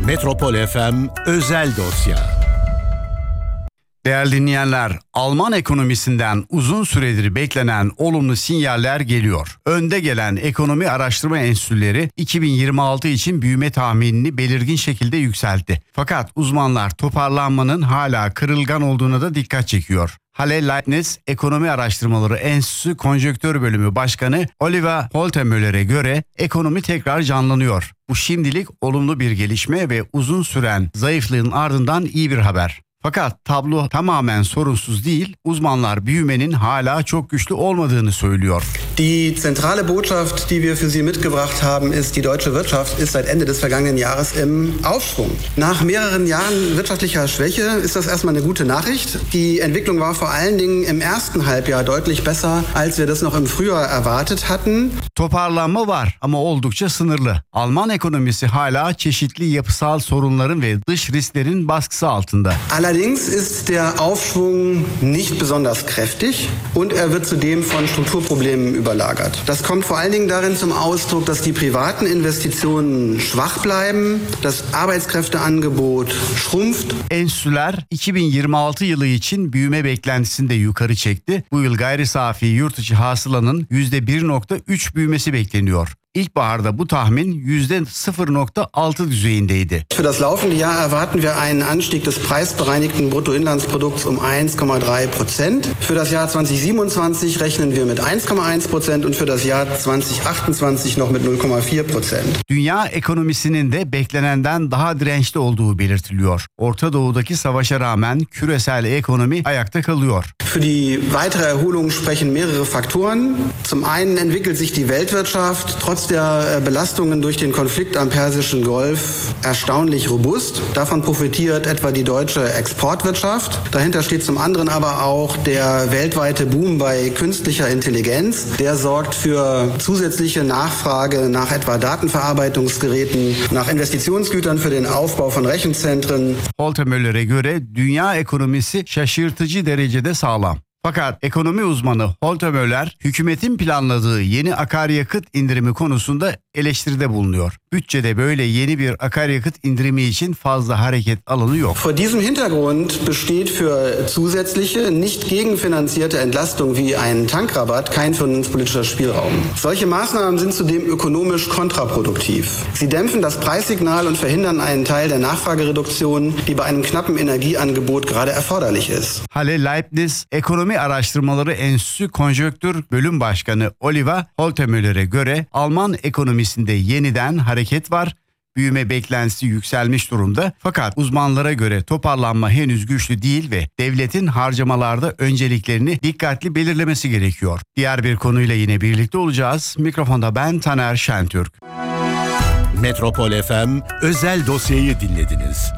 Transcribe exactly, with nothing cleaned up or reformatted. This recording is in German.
Metropol F M Özel Dosya. Değerli dinleyenler, Alman ekonomisinden uzun süredir beklenen olumlu sinyaller geliyor. Önde gelen ekonomi araştırma enstitüleri iki bin yirmi altı için büyüme tahminini belirgin şekilde yükseltti. Fakat uzmanlar toparlanmanın hala kırılgan olduğuna da dikkat çekiyor. Halle Leibniz Ekonomi Araştırmaları Enstitüsü Konjonktür Bölümü Başkanı Oliver Holtemöller'e göre ekonomi tekrar canlanıyor. Bu şimdilik olumlu bir gelişme ve uzun süren zayıflığın ardından iyi bir haber. Fakat tablo tamamen sorunsuz değil, uzmanlar büyümenin hala çok güçlü olmadığını söylüyor. Die zentrale Botschaft, die wir für Sie mitgebracht haben, ist, die deutsche Wirtschaft ist seit Ende des vergangenen Jahres im Aufschwung. Nach mehreren Jahren wirtschaftlicher Schwäche ist das erstmal eine gute Nachricht. Die Entwicklung war vor allen Dingen im ersten Halbjahr deutlich besser, als wir das noch im Frühjahr erwartet hatten. Toparlanma var ama oldukça sınırlı. Alman ekonomisi hala çeşitli yapısal sorunların ve dış risklerin baskısı altında. Allerdings ist der Aufschwung nicht besonders kräftig und er wird zudem von Strukturproblemen überlagert. Das kommt vor allen Dingen darin zum Ausdruck, dass die privaten Investitionen schwach bleiben, das Arbeitskräfteangebot schrumpft. Enstitüler iki bin yirmi altı yılı için büyüme beklentisini de yukarı çekti. Bu yıl gayri safi yurt içi hasılanın yüzde bir nokta üç büyümesi bekleniyor. İlkbaharda bu tahmin yüzde sıfır nokta altı düzeyindeydi. Für das laufende Jahr erwarten wir einen Anstieg des preisbereinigten Bruttoinlandsprodukts um eins Komma drei Prozent. Für das Jahr zwanzig siebenundzwanzig rechnen wir mit eins Komma eins Prozent und für das Jahr zwanzig achtundzwanzig noch mit null Komma vier Prozent. Dünya ekonomisinin de beklenenden daha dirençli olduğu belirtiliyor. Orta Doğu'daki savaşa rağmen küresel ekonomi ayakta kalıyor. Für die weitere Erholung sprechen mehrere Faktoren. Zum einen entwickelt sich die Weltwirtschaft trotz der Belastungen durch den Konflikt am Persischen Golf erstaunlich robust. Davon profitiert etwa die deutsche Exportwirtschaft. Dahinter steht zum anderen aber auch der weltweite Boom bei künstlicher Intelligenz. Der sorgt für zusätzliche Nachfrage nach etwa Datenverarbeitungsgeräten, nach Investitionsgütern für den Aufbau von Rechenzentren. Holtemöller'e göre dünya ekonomisi şaşırtıcı derecede sağlam. Fakat ekonomi uzmanı Holtemöller, hükümetin planladığı yeni akaryakıt indirimi konusunda eleştiride bulunuyor. Bütçede böyle yeni bir akaryakıt indirimi için fazla hareket alanı yok. Vor diesem Hintergrund besteht für zusätzliche, nicht gegenfinanzierte Entlastung wie ein Tankrabatt kein vernunftpolitischer Spielraum. Solche Maßnahmen sind zudem ökonomisch kontraproduktiv. Sie dämpfen das Preissignal und verhindern einen Teil der Nachfragereduktion, die bei einem knappen Energieangebot gerade erforderlich ist. Halle Leibniz Ekonomi Araştırmaları Enstitüsü Konjonktür Bölüm Başkanı Oliver Holtemöller'e göre Alman ekonomisinde yeniden hareket var. Büyüme beklentisi yükselmiş durumda. Fakat uzmanlara göre toparlanma henüz güçlü değil ve devletin harcamalarda önceliklerini dikkatli belirlemesi gerekiyor. Diğer bir konuyla yine birlikte olacağız. Mikrofonda ben Taner Şentürk. Metropol F M Özel Dosya'yı dinlediniz.